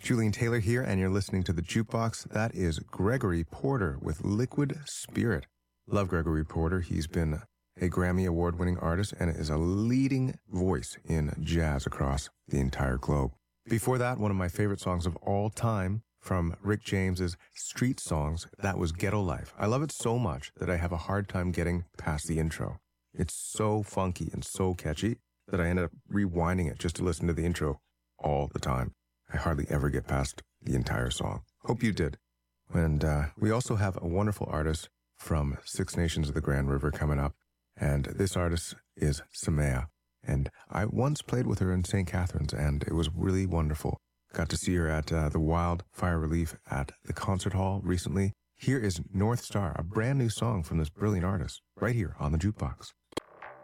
Julian Taylor here, and you're listening to The Jukebox. That is Gregory Porter with Liquid Spirit. Love Gregory Porter. He's been a Grammy Award-winning artist and is a leading voice in jazz across the entire globe. Before that, one of my favorite songs of all time from Rick James's Street Songs, that was Ghetto Life. I love it so much that I have a hard time getting past the intro. It's so funky and so catchy that I ended up rewinding it just to listen to the intro all the time. I hardly ever get past the entire song. Hope you did. And we also have a wonderful artist from Six Nations of the Grand River coming up. And this artist is Samaya. And I once played with her in St. Catharines, and it was really wonderful. Got to see her at the Wildfire Relief at the concert hall recently. Here is North Star, a brand new song from this brilliant artist, right here on The Jukebox.